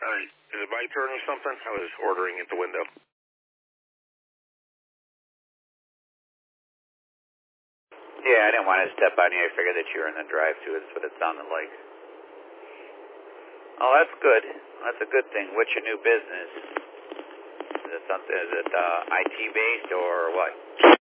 Is it my turn or something? I was ordering at the window. Yeah, I didn't want to step on you. I figured that you were in the drive-thru. That's what it sounded like. Oh, that's good. That's a good thing. What's your new business? Is it something? Is it IT-based or what?